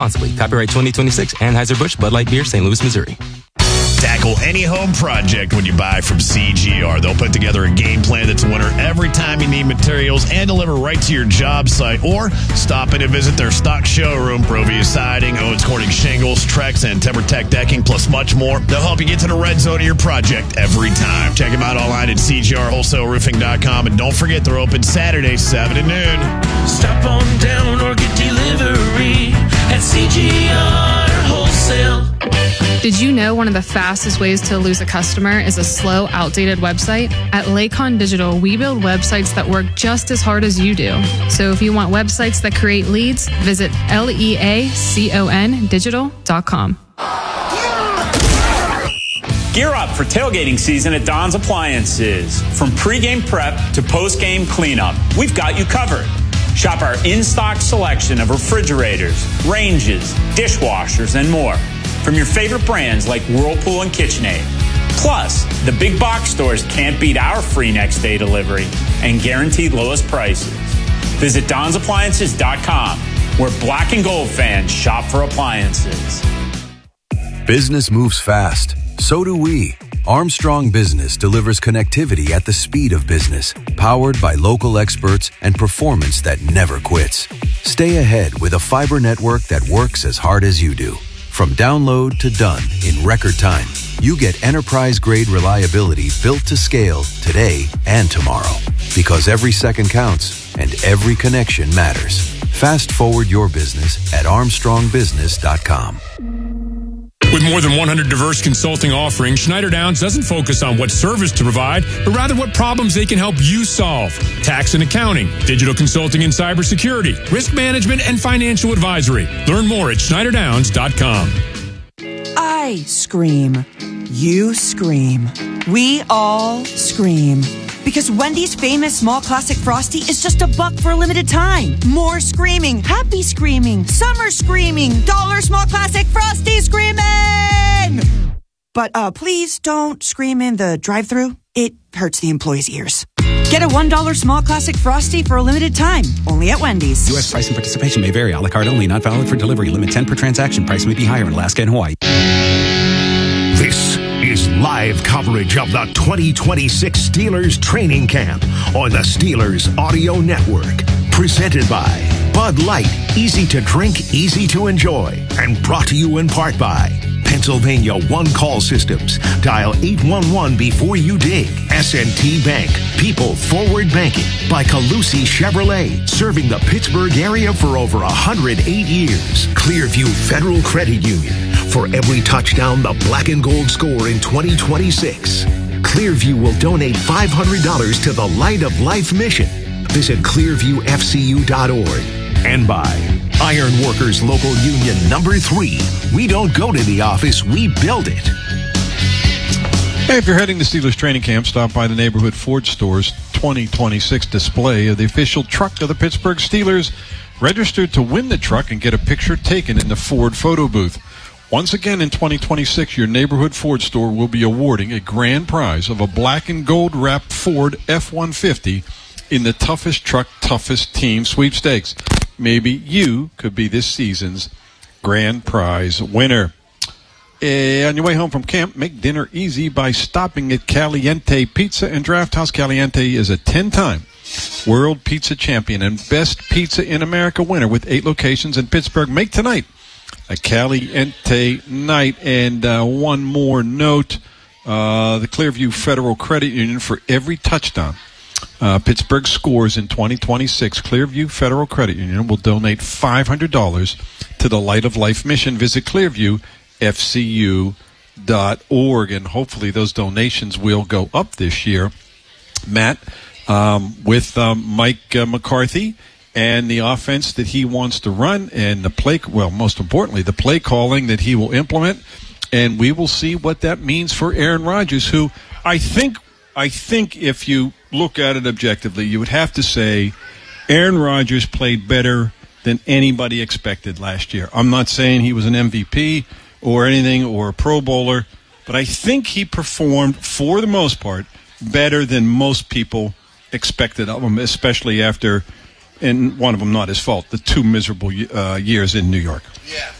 Responsibly. Copyright 2026 Anheuser-Busch Bud Light Beer, St. Louis, Missouri. Tackle any home project when you buy from CGR. They'll put together a game plan that's a winner every time you need materials and deliver right to your job site. Or stop in and visit their stock showroom. Provia Siding, Owens Corning Shingles, Trex, and TimberTech Decking, plus much more. They'll help you get to the red zone of your project every time. Check them out online at CGRWholesaleRoofing.com. And don't forget, they're open Saturday, 7 to noon. Stop on down or get delivery at CGR Wholesale. Did you know one of the fastest ways to lose a customer is a slow, outdated website? At Lakon Digital, we build websites that work just as hard as you do. So if you want websites that create leads, visit LEACON digital.com. Gear up for tailgating season at Don's Appliances. From pregame prep to postgame cleanup, we've got you covered. Shop our in-stock selection of refrigerators, ranges, dishwashers, and more from your favorite brands like Whirlpool and KitchenAid. Plus, the big box stores can't beat our free next-day delivery and guaranteed lowest prices. Visit DonsAppliances.com, where black and gold fans shop for appliances. Business moves fast. So do we. Armstrong Business delivers connectivity at the speed of business, powered by local experts and performance that never quits. Stay ahead with a fiber network that works as hard as you do. From download to done in record time, you get enterprise-grade reliability built to scale today and tomorrow. Because every second counts and every connection matters. Fast forward your business at ArmstrongBusiness.com. With more than 100 diverse consulting offerings, Schneider Downs doesn't focus on what service to provide, but rather what problems they can help you solve. Tax and accounting, digital consulting and cybersecurity, risk management, and financial advisory. Learn more at SchneiderDowns.com. I scream. You scream. We all scream. Because Wendy's famous small classic Frosty is just $1 for a limited time. More screaming, happy screaming, summer screaming, dollar small classic Frosty screaming! But please don't scream in the drive-thru. It hurts the employees' ears. Get a $1 small classic Frosty for a limited time, only at Wendy's. U.S. price and participation may vary. A la carte only, not valid for delivery. Limit 10 per transaction. Price may be higher in Alaska and Hawaii. This is live coverage of the 2026 Steelers training camp on the Steelers Audio Network. Presented by Bud Light, easy to drink, easy to enjoy. And brought to you in part by Pennsylvania One Call Systems. Dial 811 before you dig. S&T Bank, people forward banking. By Calusi Chevrolet, serving the Pittsburgh area for over 108 years. Clearview Federal Credit Union. For every touchdown the black and gold score in 2026, Clearview will donate $500 to the Light of Life mission. Visit clearviewfcu.org. And by Iron Workers Local Union Number 3. We don't go to the office, we build it. Hey, if you're heading to Steelers training camp, stop by the neighborhood Ford Store's 2026 display of the official truck of the Pittsburgh Steelers. Register to win the truck and get a picture taken in the Ford photo booth. Once again in 2026, your neighborhood Ford store will be awarding a grand prize of a black and gold wrapped Ford F-150 in the toughest truck, toughest team sweepstakes. Maybe you could be this season's grand prize winner. On your way home from camp, make dinner easy by stopping at Caliente Pizza and Draft House. Caliente is a 10-time World Pizza Champion and Best Pizza in America winner with 8 locations in Pittsburgh. Make tonight a Caliente night. And one more note, the Clearview Federal Credit Union, for every touchdown Pittsburgh scores in 2026, Clearview Federal Credit Union will donate $500 to the Light of Life mission. Visit clearviewfcu.org, and hopefully those donations will go up this year. Matt, with Mike McCarthy and the offense that he wants to run, and the play, well, most importantly, the play calling that he will implement, and we will see what that means for Aaron Rodgers, who I think if you look at it objectively, you would have to say Aaron Rodgers played better than anybody expected last year. I'm not saying he was an MVP or anything or a Pro Bowler, but I think he performed, for the most part, better than most people expected of him, especially after and one of them not his fault, the 2 miserable years in New York. Yeah,